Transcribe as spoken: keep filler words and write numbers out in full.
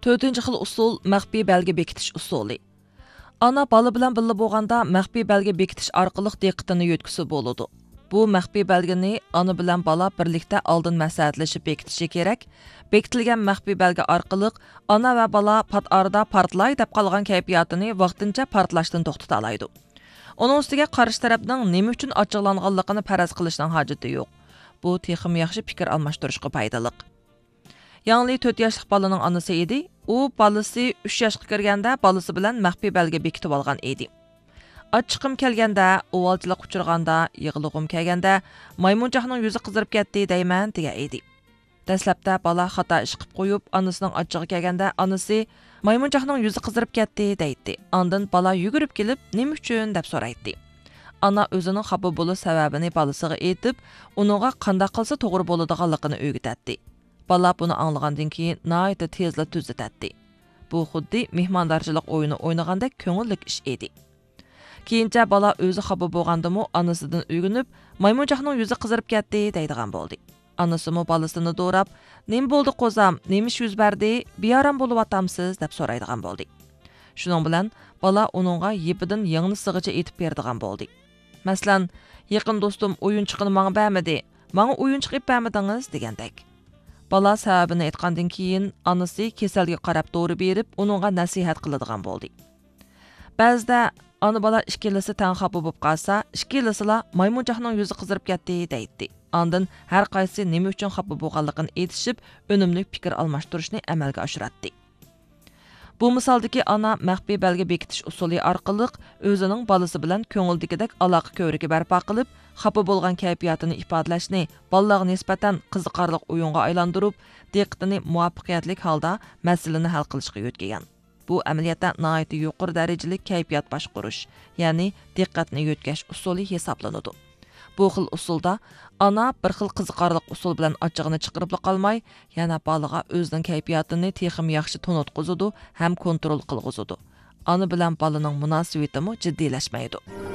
to'rtinchi xil usul maxfiy belgi bekitish usuli. Ana bola bilan birga bo'lganda maxfiy belgi bekitish orqali diqqatini yo'tkisi bo'ladi. Bu maxfiy belgini ana bilan bola birlikda oldin maslahatlashib bekitishi kerak. Bekitilgan maxfiy belgi orqali ana va bola pat orada portlay deb qolgan kayfiyatini vaqtincha portlashdan to'xtata oladi. Onun ustiga qarshi tarafning nima uchun ochiqlanganligini faraz qilishning hojati yo'q. Bu texim yaxshi fikr almashtirishga foydali. Yangi to'rt yoshlik bolaning onasi edi. U bolasi uch yoshga kirganda bolasi bilan maxfiy belgi bekitib olgan edi. Achchiqim kelganda, o'valchilik uchirganda, yig'lig'im kelganda, maymunchoqning yuzi qizarib ketdi deyman degan edi. Dastlabda bola xato ish qilib qo'yib, onasining achchig'i kelganda, onasi maymunchoqning yuzi qizarib ketdi deydi. Ondan bola yugurib kelib, nima uchun deb so'raydi. Ana o'zining xafa bo'lish sababini bolasiga aytib, uningga qanday qilsa to'g'ri bo'ladiganligini o'rgatdi. Bola buni anglagandan keyin nihoyatda tezla tuzatdi. Bu xuddi mehmondorchilik o'yini o'ynaganda ko'ngillik ish edi. Keyincha bola o'zi xafa bo'lgandimi, onasidan o'rganib, maymunchoqning yuzi qizarib ketdi deydigan bo'ldi. Onasimi bolasini do'rab, "Nima bo'ldi qo'zam? Nima ish yuz berdi? Beyaram bo'lyapamsiz?" deb so'raydigan bo'ldi. Shuning bilan bola uningga yepidan yangnisigacha aytib berdigan bo'ldi. Masalan, "Yaqin do'stim o'yinchiqni menga bermadi. Menga o'yinchiq ib bermadingiz" degandek. Bola sababini aytgandan keyin onasi kasalga qarab to'g'ri berib, uningga nasihat qiladigan bo'ldi. Ba'zida ana bola ikkilisi tan xafa bo'lib qolsa, ikkilisila maymunchoqning yuzi qizarib ketdi deydi. Ondan har qaysi nima uchun xafa bo'lganligini aytishib, unumli fikr almashtirishni amalga oshiratdi. Bu misaldagi ana maxfiy belgi bekitish usuli orqali o'zining bolasi bilan ko'ngildagidek aloqa ko'rigi barpo qilib, xafa bo'lgan kayfiyatini ifodalashni bolalarga nisbatan qiziqarli o'yinga aylantirib, diqqatini muvaffaqiyatli holda masalani hal qilishga yo'tgan. Bu amaliyotda nihoyatda yuqori darajali kayfiyat boshqarish, ya'ni diqqatni yo'tkash usuli hisoblanadi. Bu xil usulda ana bir xil qiziqarli usul bilan ochig'ini chiqarib qolmay, yana bolaga o'zining kayfiyatini texim yaxshi tonutqizadi ham kontrol qilg'izadi. Ana bilan bolaning munosabati mo jiddiylashmaydi.